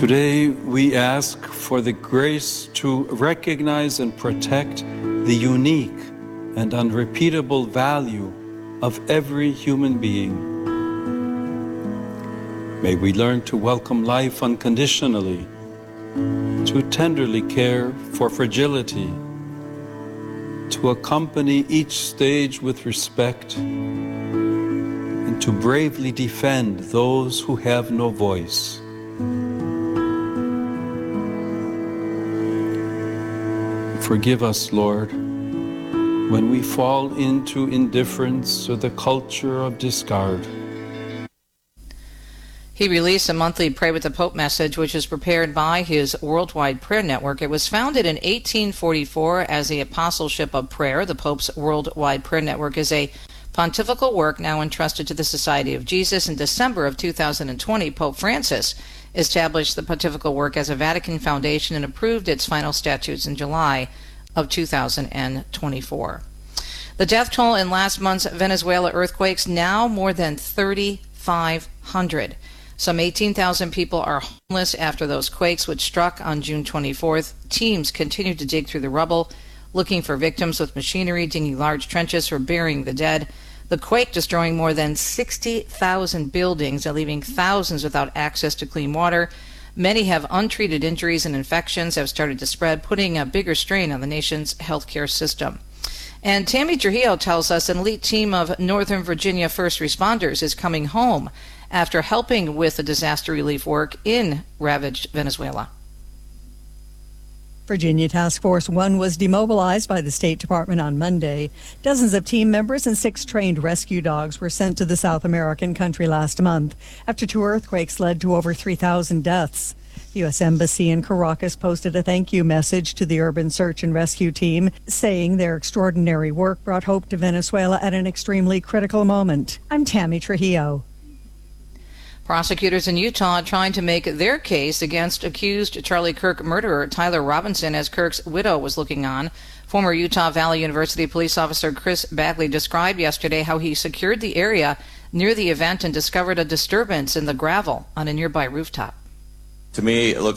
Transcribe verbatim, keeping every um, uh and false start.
Today, we ask for the grace to recognize and protect the unique and unrepeatable value of every human being. May we learn to welcome life unconditionally, to tenderly care for fragility, to accompany each stage with respect, and to bravely defend those who have no voice. Forgive us, Lord, when we fall into indifference or the culture of discard. He released a monthly Pray with the Pope message, which is prepared by his Worldwide Prayer Network. It was founded in eighteen forty-four as the Apostleship of Prayer. The Pope's Worldwide Prayer Network is a pontifical work now entrusted to the Society of Jesus. In December of two thousand twenty, Pope Francis established the pontifical work as a Vatican foundation and approved its final statutes in July of two thousand twenty-four. The death toll in last month's Venezuela earthquakes, now more than thirty-five hundred. Some eighteen thousand people are homeless after those quakes, which struck on June twenty-fourth. Teams continue to dig through the rubble, looking for victims with machinery, digging large trenches for burying the dead. The quake destroying more than sixty thousand buildings and leaving thousands without access to clean water. Many have untreated injuries, and infections have started to spread, putting a bigger strain on the nation's healthcare system. And Tammy Trujillo tells us an elite team of Northern Virginia first responders is coming home after helping with the disaster relief work in ravaged Venezuela. Virginia Task Force One was demobilized by the State Department on Monday. Dozens of team members and six trained rescue dogs were sent to the South American country last month after two earthquakes led to over three thousand deaths. The U S Embassy in Caracas posted a thank you message to the urban search and rescue team, saying their extraordinary work brought hope to Venezuela at an extremely critical moment. I'm Tammy Trujillo. Prosecutors in Utah are trying to make their case against accused Charlie Kirk murderer Tyler Robinson as Kirk's widow was looking on. Former Utah Valley University police officer Chris Bagley described yesterday how he secured the area near the event and discovered a disturbance in the gravel on a nearby rooftop. To me, it looks